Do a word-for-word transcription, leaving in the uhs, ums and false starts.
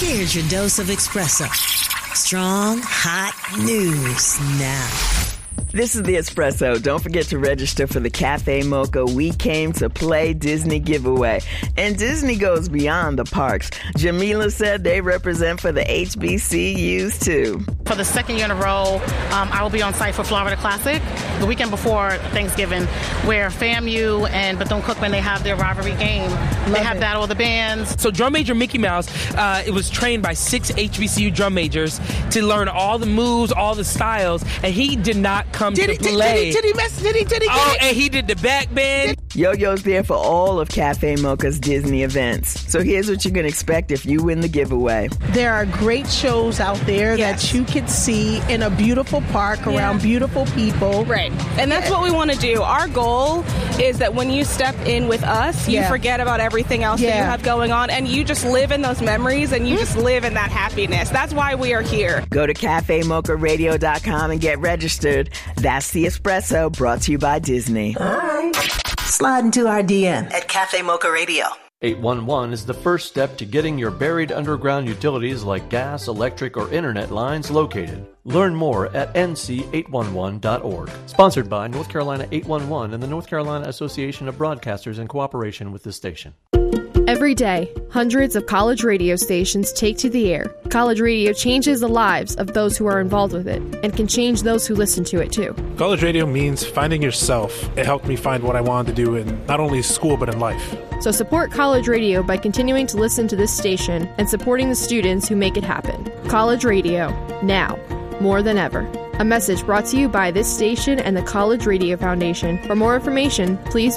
Here's your dose of espresso. Strong, hot news now. This is the Espresso. Don't forget to register for the Cafe Mocha We Came to Play Disney giveaway. And Disney goes beyond the parks. Jamila said they represent for the H B C Us too. For the second year in a row, um, I will be on site for Florida Classic the weekend before Thanksgiving, where FAMU and Bethune-Cookman, they have their rivalry game. Love they have it. Battle of the Bands. So drum major Mickey Mouse, uh, it was trained by six H B C U drum majors to learn all the moves, all the styles, and he did not come did to he, play. Did he, did he mess? Did he? Did he? Did oh, he? and he did the back bend. Yo-Yo's there for all of Cafe Mocha's Disney events. So here's what you can expect if you win the giveaway. There are great shows out there yes. that you can see in a beautiful park around yeah. beautiful people. Right. And that's what we want to do. Our goal is that when you step in with us, you yeah. forget about everything else yeah. that you have going on, and you just live in those memories, and you mm-hmm. just live in that happiness. That's why we are here. Go to cafe mocha radio dot com and get registered. That's the Espresso, brought to you by Disney. Hi. Slide into our D M at Cafe Mocha Radio. eight one one is the first step to getting your buried underground utilities like gas, electric, or internet lines located. Learn more at N C eight one one dot org. Sponsored by North Carolina eight one one and the North Carolina Association of Broadcasters in cooperation with the station. Every day, hundreds of college radio stations take to the air. College radio changes the lives of those who are involved with it and can change those who listen to it too. College radio means finding yourself. It helped me find what I wanted to do in not only school but in life. So support college radio by continuing to listen to this station and supporting the students who make it happen. College radio, now, more than ever. A message brought to you by this station and the College Radio Foundation. For more information, please